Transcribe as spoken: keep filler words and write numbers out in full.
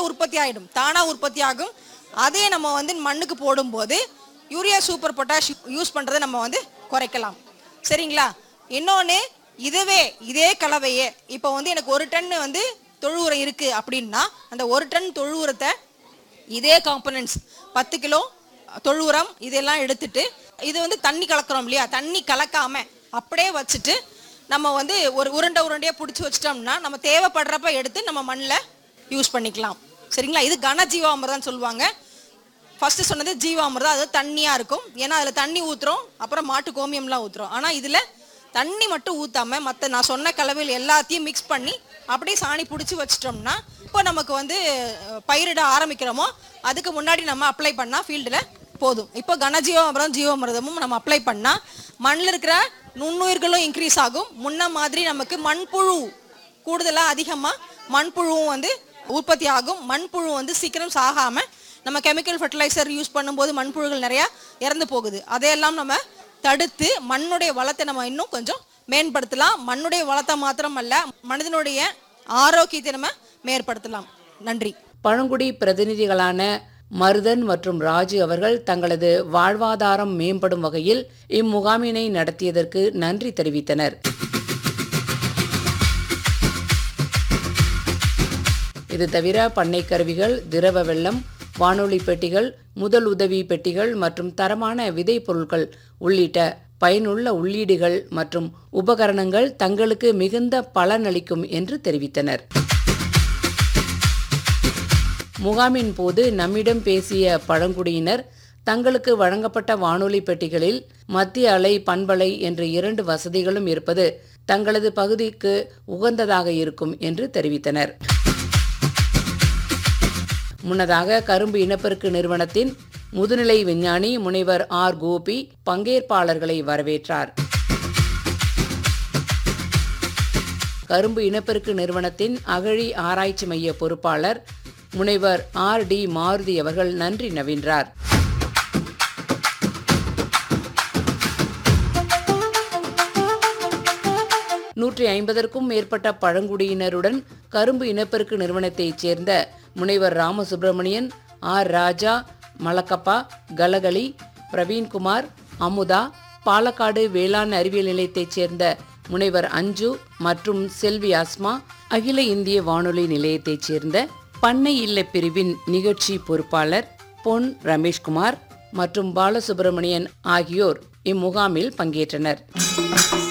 உற்பத்தி ஆகிடும், தானாக உற்பத்தி ஆகும். அதே நம்ம வந்து மண்ணுக்கு போடும்போது யூரியா சூப்பர் பொட்டாஷ் யூஸ் பண்ணுறதை நம்ம வந்து குறைக்கலாம். சரிங்களா? இன்னொன்று, இதுவே இதே கலவையே இப்போ வந்து எனக்கு ஒரு டன் வந்து தொழு உரம் இருக்குது அப்படின்னா அந்த ஒரு டன் தொழு உரத்தை இதே காம்பனன்ட்ஸ் பத்து கிலோ தொழு உரம் இதெல்லாம் எடுத்துட்டு இது வந்து தண்ணி கலக்கிறோம் இல்லையா, தண்ணி கலக்காமல் அப்படியே வச்சுட்டு நம்ம வந்து ஒரு உருண்டை உருண்டையாக பிடிச்சி வச்சிட்டோம்னா நம்ம தேவைப்படுறப்ப எடுத்து நம்ம மண்ணில் யூஸ் பண்ணிக்கலாம். சரிங்களா? இது கன ஜீவாமிர்தம் சொல்லுவாங்க. ஃபஸ்ட்டு சொன்னது ஜீவாமிர்தம், அது தண்ணியாக இருக்கும். ஏன்னா அதில் தண்ணி ஊற்றுறோம், அப்புறம் மாட்டு கோமியம்லாம் ஊற்றுறோம். ஆனால் இதில் தண்ணி மட்டும் ஊற்றாமல் மற்ற நான் சொன்ன கலவையில் எல்லாத்தையும் மிக்ஸ் பண்ணி அப்படியே சாணி பிடிச்சி வச்சிட்டோம்னா இப்போ நமக்கு வந்து பயிரிட ஆரம்பிக்கிறோமோ அதுக்கு முன்னாடி நம்ம அப்ளை பண்ணால் ஃபீல்டில் போதும். இப்போ கனஜீவாமிர்தம் ஜீவாமிர்தமும் நம்ம அப்ளை பண்ணால் மண்ணில் இருக்கிற நுண்ணுயிர்களும் இன்க்ரீஸ் ஆகும். முன்ன மாதிரி நமக்கு மண்புழு கூடுதலாக அதிகமாக மண்புழுவும் வந்து உற்பத்தி ஆகும். மண்புழு வந்து சீக்கிரம் சாகாமல் நம்ம கெமிக்கல் ஃபர்டிலைசர் யூஸ் பண்ணும்போது மண்புழுகள் நிறையா இறந்து போகுது. அதையெல்லாம் நம்ம தடுத்து மண்ணுடைய வளத்தை நம்ம இன்னும் கொஞ்சம் மேம்படுத்தலாம். மண்ணுடைய வளத்தை மாத்திரம் அல்ல, மனிதனுடைய ஆரோக்கியத்தை நம்ம மேம்படுத்தலாம். நன்றி. பழங்குடி பிரதிநிதிகளான மருதன் மற்றும் ராஜு அவர்கள் தங்களது வாழ்வாதாரம் மேம்படும் வகையில் இம்முகாமினை நடத்தியதற்கு நன்றி தெரிவித்தனர். இது தவிர பண்ணை கருவிகள், திரவ வெள்ளம், வானொலி பெட்டிகள், முதல் உதவி பெட்டிகள் மற்றும் தரமான விதை பொருட்கள் உள்ளிட்ட பயனுள்ள உள்ளீடுகள் மற்றும் உபகரணங்கள் தங்களுக்கு மிகுந்த பலனளிக்கும் என்று தெரிவித்தனர். முகாமின் போது நம்மிடம் பேசிய பழங்குடியினர் தங்களுக்கு வழங்கப்பட்ட வானொலி பெட்டிகளில் மத்திய அலை, பண்பலை என்ற இரண்டு வசதிகளும் இருப்பது தங்களது பகுதிக்கு உகந்ததாக இருக்கும் என்று தெரிவித்தனர். முன்னதாக கரும்பு இனப்பெருக்கு நிறுவனத்தின் முதுநிலை விஞ்ஞானி முனைவர் ஆர் கோபி பங்கேற்பாளர்களை வரவேற்றார். கரும்பு இனப்பெருக்கு நிறுவனத்தின் அகழி ஆராய்ச்சி மைய பொறுப்பாளர் முனைவர் ஆர் டி மாருதி அவர்கள் நன்றி நவின்றார். நூற்றி ஐம்பதற்கும் மேற்பட்ட பழங்குடியினருடன் கரும்பு இனப்பெருக்கு நிறுவனத்தைச் சேர்ந்த முனைவர் ராமசுப்பிரமணியன், ஆர் ராஜா, மலக்கப்பா, கலகலி, பிரவீன்குமார், அமுதா, பாலக்காடு வேளாண் அறிவியல் நிலையத்தைச் சேர்ந்த முனைவர் அஞ்சு மற்றும் செல்வி அஸ்மா, அகில இந்திய வானொலி நிலையத்தைச் சேர்ந்த பண்ணை இல்ல பிரிவின் நிகழ்ச்சி பொறுப்பாளர் பொன் ரமேஷ்குமார் மற்றும் பாலசுப்பிரமணியன் ஆகியோர் இம்முகாமில் பங்கேற்றனர்.